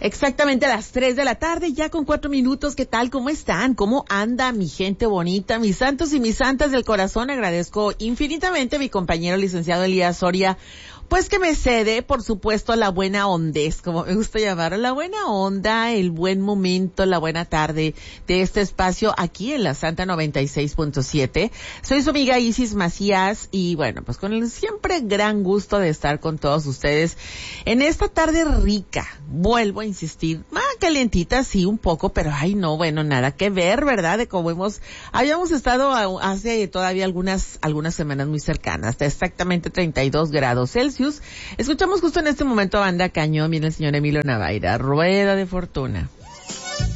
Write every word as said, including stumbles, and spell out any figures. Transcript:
Exactamente a las tres de la tarde, ya con cuatro minutos. ¿Qué tal? ¿Cómo están? ¿Cómo anda mi gente bonita? Mis santos y mis santas del corazón. Agradezco infinitamente a mi compañero licenciado Elías Soria, pues que me cede, por supuesto, la buena ondez, como me gusta llamarlo, la buena onda, el buen momento, la buena tarde de este espacio aquí en la Santa noventa y seis punto siete. Soy su amiga Isis Macías y bueno, pues con el siempre gran gusto de estar con todos ustedes en esta tarde rica. Vuelvo a insistir, más calientita sí un poco, pero ay no, bueno, nada que ver, ¿verdad? De cómo hemos, habíamos estado hace todavía algunas, algunas semanas muy cercanas, hasta exactamente treinta y dos grados Celsius. Escuchamos justo en este momento a Banda Cañón, viene el señor Emilio Navaira, Rueda de Fortuna.